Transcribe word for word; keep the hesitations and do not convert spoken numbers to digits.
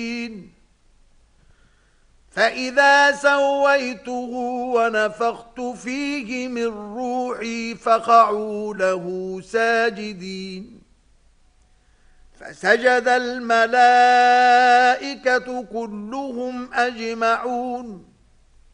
فإذا سويته ونفخت فيه من روحي فقعوا له ساجدين فسجد الملائكة كلهم أجمعون